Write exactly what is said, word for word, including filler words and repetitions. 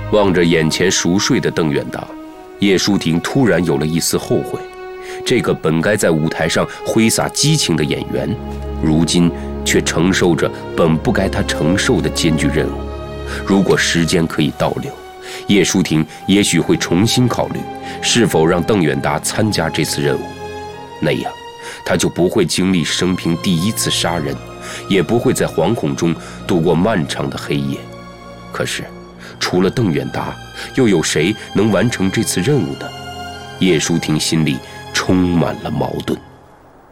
望着眼前熟睡的邓远达，叶舒婷突然有了一丝后悔。这个本该在舞台上挥洒激情的演员，如今却承受着本不该他承受的艰巨任务。如果时间可以倒流，叶舒婷也许会重新考虑是否让邓远达参加这次任务，那样他就不会经历生平第一次杀人，也不会在惶恐中度过漫长的黑夜。可是除了邓远达，又有谁能完成这次任务呢？叶舒婷心里充满了矛盾。